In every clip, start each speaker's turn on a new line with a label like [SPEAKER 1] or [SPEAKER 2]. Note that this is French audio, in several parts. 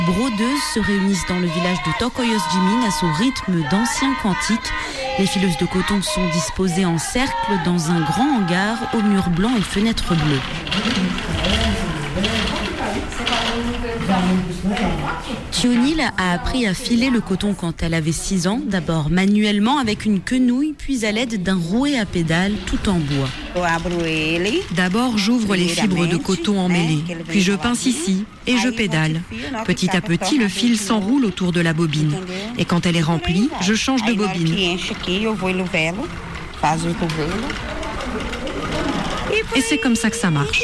[SPEAKER 1] Brodeuses se réunissent dans le village de Tokoyos-Jimin à son rythme d'anciens cantiques. Les fileuses de coton sont disposées en cercle dans un grand hangar aux murs blancs et fenêtres bleues. Thionil a appris à filer le coton quand elle avait 6 ans, d'abord manuellement avec une quenouille, puis à l'aide d'un rouet à pédales tout en bois.
[SPEAKER 2] D'abord, j'ouvre les fibres de coton emmêlées, puis je pince ici et je pédale. Petit à petit, le fil s'enroule autour de la bobine. Et quand elle est remplie, je change de bobine. Et c'est comme ça que ça marche.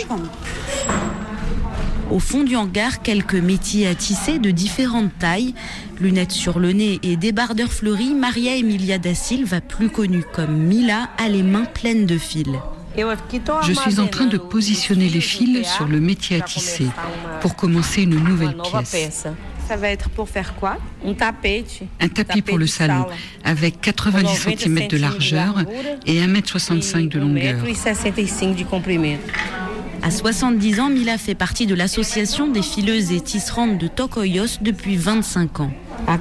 [SPEAKER 1] Au fond du hangar, quelques métiers à tisser de différentes tailles. Lunettes sur le nez et débardeurs fleuris, Maria Emilia da Silva, plus connue comme Mila, a les mains pleines de fils.
[SPEAKER 3] Je suis en train de positionner les fils sur le métier à tisser pour commencer une nouvelle pièce.
[SPEAKER 4] Ça va être pour faire quoi?
[SPEAKER 3] Un tapis pour le salon, avec 90 cm de largeur et 1,65 m de longueur.
[SPEAKER 1] À 70 ans, Mila fait partie de l'association des fileuses et tisserandes de Tokoyos depuis 25 ans.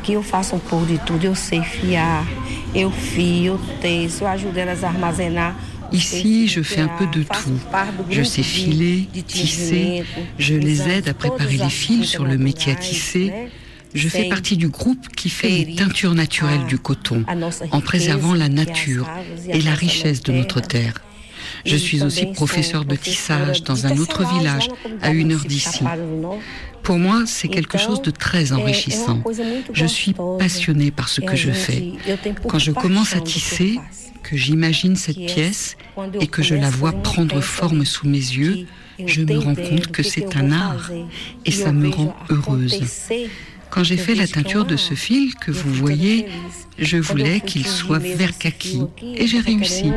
[SPEAKER 3] Ici, je fais un peu de tout. Je sais filer, tisser, je les aide à préparer les fils sur le métier à tisser. Je fais partie du groupe qui fait les teintures naturelles du coton, en préservant la nature et la richesse de notre terre. Je suis aussi professeur de tissage dans un autre village, à 1 heure d'ici. Pour moi, c'est quelque chose de très enrichissant. Je suis passionnée par ce que je fais. Quand je commence à tisser, que j'imagine cette pièce et que je la vois prendre forme sous mes yeux, je me rends compte que c'est un art et ça me rend heureuse. Quand j'ai fait la teinture de ce fil que vous voyez, je voulais qu'il soit vert kaki et j'ai réussi.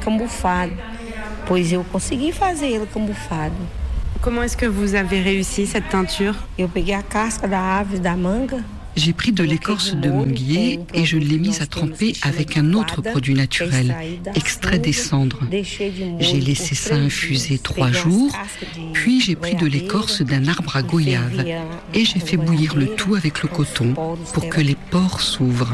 [SPEAKER 4] Comment est-ce que vous avez réussi cette teinture?
[SPEAKER 3] J'ai pris de l'écorce de manguier et je l'ai mise à tremper avec un autre produit naturel, extrait des cendres. J'ai laissé ça infuser 3 jours, puis j'ai pris de l'écorce d'un arbre à goyave et j'ai fait bouillir le tout avec le coton pour que les pores s'ouvrent.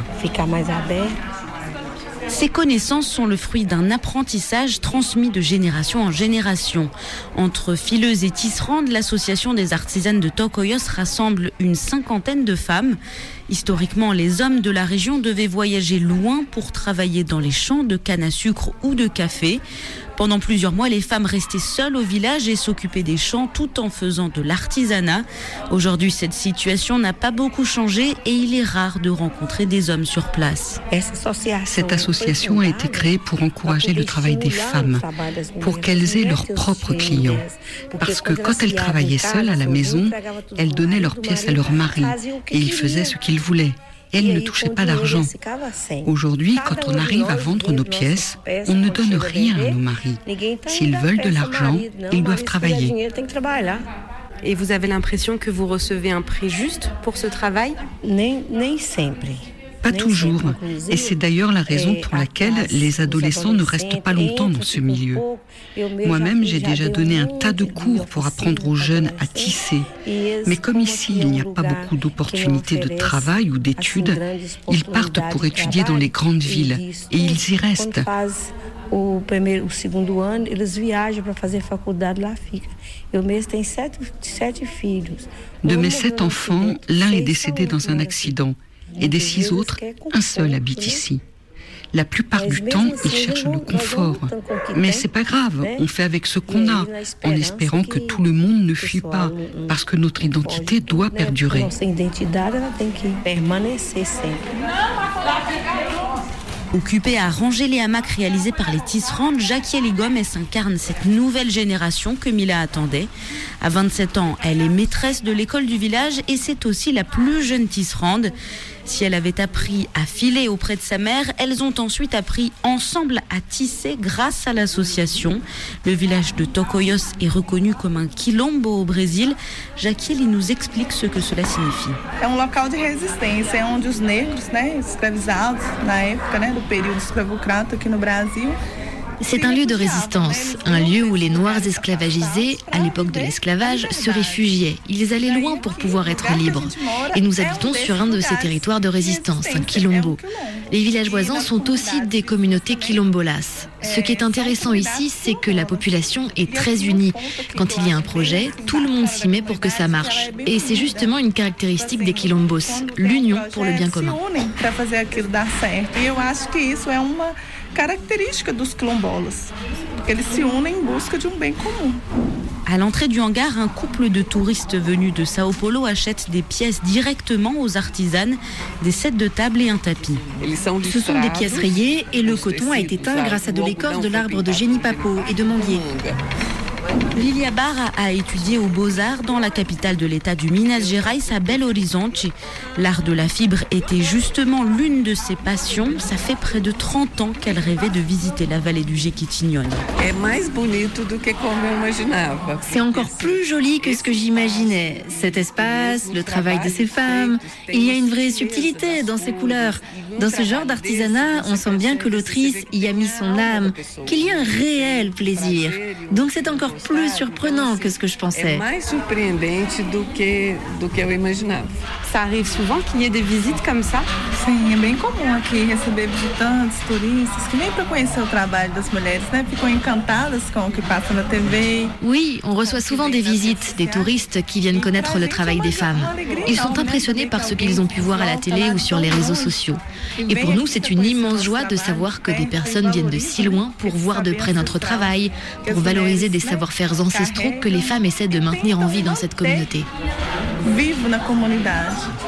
[SPEAKER 1] Ces connaissances sont le fruit d'un apprentissage transmis de génération en génération. Entre fileuses et tisserandes, l'association des artisanes de Tokoyos rassemble une 50aine de femmes. Historiquement, les hommes de la région devaient voyager loin pour travailler dans les champs de canne à sucre ou de café. Pendant plusieurs mois, les femmes restaient seules au village et s'occupaient des champs tout en faisant de l'artisanat. Aujourd'hui, cette situation n'a pas beaucoup changé et il est rare de rencontrer des hommes sur place.
[SPEAKER 3] Cette association a été créée pour encourager le travail des femmes, pour qu'elles aient leurs propres clients. Parce que quand elles travaillaient seules à la maison, elles donnaient leurs pièces à leur mari et ils faisaient ce qu'ils voulaient. Elles ne touchaient pas d'argent. Aujourd'hui, quand on arrive à vendre nos pièces, on ne donne rien à nos maris. S'ils veulent de l'argent, ils doivent travailler.
[SPEAKER 4] Et vous avez l'impression que vous recevez un prix juste pour ce travail?
[SPEAKER 3] Pas toujours. Et c'est d'ailleurs la raison pour laquelle les adolescents ne restent pas longtemps dans ce milieu. Moi-même, j'ai déjà donné un tas de cours pour apprendre aux jeunes à tisser. Mais comme ici, il n'y a pas beaucoup d'opportunités de travail ou d'études, ils partent pour étudier dans les grandes villes et ils y restent. De mes 7 enfants, l'un est décédé dans un accident. Et des 6 autres, un seul habite ici. La plupart du temps, ils cherchent le confort. Mais c'est pas grave, on fait avec ce qu'on a, en espérant que tout le monde ne fuit pas, parce que notre identité doit perdurer.
[SPEAKER 1] Occupée à ranger les hamacs réalisés par les tisserandes, Jacquiélie Gomes incarne cette nouvelle génération que Mila attendait. À 27 ans, elle est maîtresse de l'école du village et c'est aussi la plus jeune tisserande. Si elle avait appris à filer auprès de sa mère, elles ont ensuite appris ensemble à tisser grâce à l'association. Le village de Tokoyos est reconnu comme un quilombo au Brésil. Jacquiélie nous explique ce que cela signifie.
[SPEAKER 5] É local de resistência, onde os negros, escravizados na época, do período escravocrata aqui no Brasil,
[SPEAKER 6] C'est un lieu de résistance, un lieu où les Noirs esclavagisés, à l'époque de l'esclavage, se réfugiaient. Ils allaient loin pour pouvoir être libres. Et nous habitons sur un de ces territoires de résistance, un quilombo. Les villages voisins sont aussi des communautés quilombolas. Ce qui est intéressant ici, c'est que la population est très unie. Quand il y a un projet, tout le monde s'y met pour que ça marche. Et c'est justement une caractéristique des quilombos, l'union pour le bien commun.
[SPEAKER 5] Caractéristica dos quilombolas, eles se unem em busca de bem comum.
[SPEAKER 1] À l'entrée du hangar, un couple de touristes venus de Sao Paulo achète des pièces directement aux artisanes, des sets de table et un tapis.
[SPEAKER 2] Ce sont des pièces rayées et le coton a été teint grâce à de l'écorce de l'arbre de génipapo et de manguier.
[SPEAKER 1] Lilia Barra a étudié aux Beaux-Arts dans la capitale de l'État du Minas Gerais, à Belo Horizonte. L'art de la fibre était justement l'une de ses passions. Ça fait près de 30 ans qu'elle rêvait de visiter la vallée du Jequitinhonha.
[SPEAKER 2] C'est encore plus joli que ce que j'imaginais. Cet espace, le travail de ces femmes, il y a une vraie subtilité dans ces couleurs. Dans ce genre d'artisanat, on sent bien que l'autrice y a mis son âme, qu'il y a un réel plaisir. Donc c'est encore plus surprenant que ce que je pensais.
[SPEAKER 4] Ça arrive souvent qu'il y ait des visites comme ça?
[SPEAKER 5] Sim, é bem comum aqui receber visitantes, turistas que vêm para conhecer o trabalho das mulheres, né? Ficam encantadas com o que passa na TV.
[SPEAKER 6] Oui, on reçoit souvent des visites, des touristes qui viennent connaître le travail des femmes. Ils sont impressionnés par ce qu'ils ont pu voir à la télé ou sur les réseaux sociaux. Et pour nous, c'est une immense joie de savoir que des personnes viennent de si loin pour voir de près notre travail, pour valoriser des savoir-faire ancestraux que les femmes essaient de maintenir en vie dans cette communauté.
[SPEAKER 5] Vivo na comunidade.